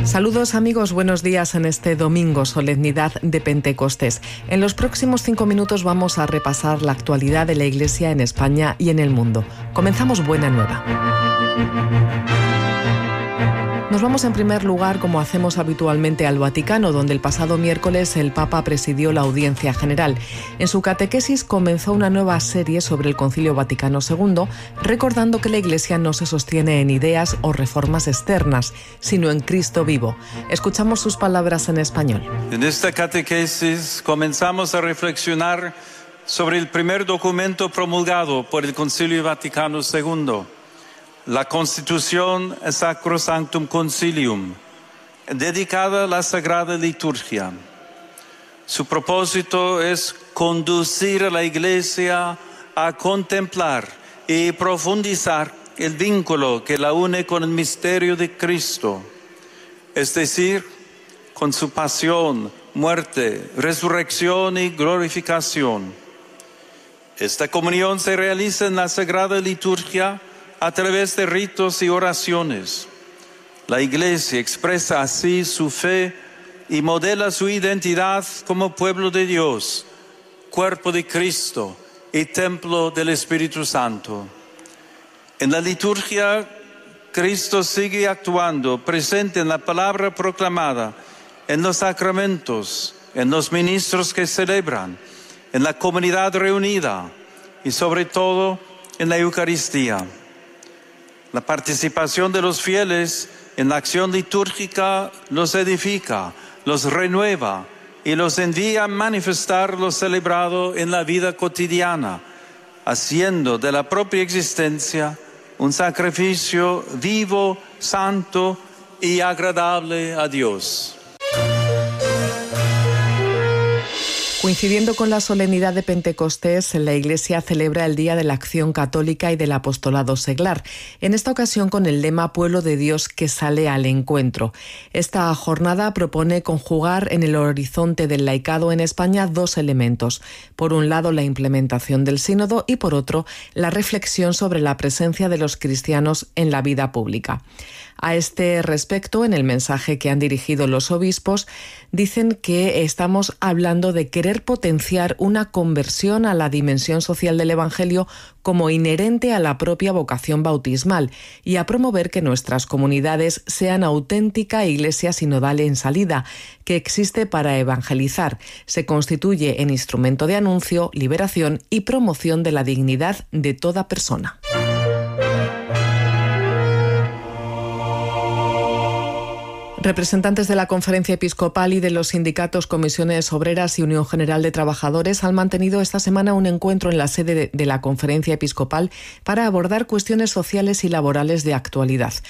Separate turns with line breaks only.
Saludos amigos, buenos días en este domingo, solemnidad de Pentecostés. En los próximos 5 minutos vamos a repasar la actualidad de la Iglesia en España y en el mundo. Comenzamos Buena Nueva. Nos vamos en primer lugar, como hacemos habitualmente, al Vaticano, donde el pasado miércoles el Papa presidió la audiencia general. En su catequesis comenzó una nueva serie sobre el Concilio Vaticano II, recordando que la Iglesia no se sostiene en ideas o reformas externas, sino en Cristo vivo. Escuchamos sus palabras en español.
En esta catequesis comenzamos a reflexionar sobre el primer documento promulgado por el Concilio Vaticano II. La Constitución Sacrosanctum Concilium, dedicada a la Sagrada Liturgia. Su propósito es conducir a la Iglesia a contemplar y profundizar el vínculo que la une con el misterio de Cristo, es decir, con su pasión, muerte, resurrección y glorificación. Esta comunión se realiza en la Sagrada Liturgia a través de ritos y oraciones. La Iglesia expresa así su fe y modela su identidad como pueblo de Dios, cuerpo de Cristo y templo del Espíritu Santo. En la liturgia, Cristo sigue actuando, presente en la palabra proclamada, en los sacramentos, en los ministros que celebran, en la comunidad reunida y sobre todo en la Eucaristía. La participación de los fieles en la acción litúrgica los edifica, los renueva y los envía a manifestar lo celebrado en la vida cotidiana, haciendo de la propia existencia un sacrificio vivo, santo y agradable a Dios.
Coincidiendo con la solemnidad de Pentecostés, la Iglesia celebra el Día de la Acción Católica y del Apostolado Seglar, en esta ocasión con el lema Pueblo de Dios que sale al encuentro. Esta jornada propone conjugar en el horizonte del laicado en España dos elementos. Por un lado, la implementación del sínodo y por otro, la reflexión sobre la presencia de los cristianos en la vida pública. A este respecto, en el mensaje que han dirigido los obispos, dicen que estamos hablando de querer potenciar una conversión a la dimensión social del Evangelio como inherente a la propia vocación bautismal y a promover que nuestras comunidades sean auténtica iglesia sinodal en salida, que existe para evangelizar, se constituye en instrumento de anuncio, liberación y promoción de la dignidad de toda persona. Representantes de la Conferencia Episcopal y de los sindicatos, comisiones obreras y Unión General de Trabajadores han mantenido esta semana un encuentro en la sede de la Conferencia Episcopal para abordar cuestiones sociales y laborales de actualidad.